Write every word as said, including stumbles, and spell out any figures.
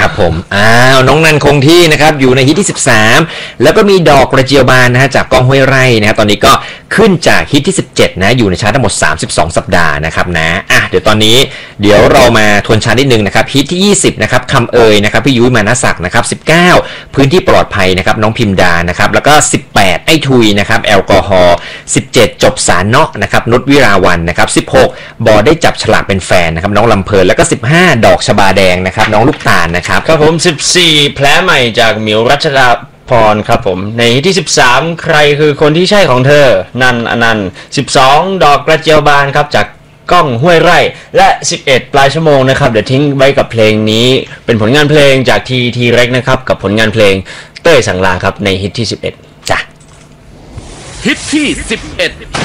ครับผมอ้าวน้องนันคงที่นะครับอยู่ในฮิตที่สิบสามแล้วก็มีดอกกระเจียวบานนะฮะจากก้องห้วยไร่นะครับตอนนี้ก็ขึ้นจากฮิตที่สิบเจ็ดนะอยู่ในชาร์ตทั้งหมดสามสิบสองสัปดาห์นะครับนะอ่ะเดี๋ยวตอนนี้เดี๋ยวเรามาทวนชาร์ตนิดนึงนะครับฮิตที่ยี่สิบนะครับคำเอ่ยนะครับพี่ยุ้ยมานะศักดิ์นะครับสิบเก้าพื้นที่ปลอดภัยนะครับน้องพิมดานะครับแล้วก็สิบแปดไอ้ทุยนะครับแอลกอฮอล์สิบเจ็ดจบสารเนาะนะครับนุชวิราวันนะครับสิบหกบอได้จับฉลากเป็นแฟนนะครับน้องลำเพลินแล้วก็สิบห้าดอกชบาแดงนะครับน้องลูกตาลนะครับครับผมสิบสี่แผลใหม่จากหมิวรัชดาพรครับผมในที่สิบสามใครคือคนที่ใช่ของเธอนันอนันต์สิบสองดอกกระเจียวบานครับจากก้องห้วยไร่และสิบเอ็ดปลายชั่วโมงนะครับเดี๋ยวทิ้งไว้กับเพลงนี้เป็นผลงานเพลงจากทีทีเร็กนะครับกับผลงานเพลงเต้ยสังลาครับในฮิตที่สิบเอ็ดจ้ะฮิตที่สิบเอ็ด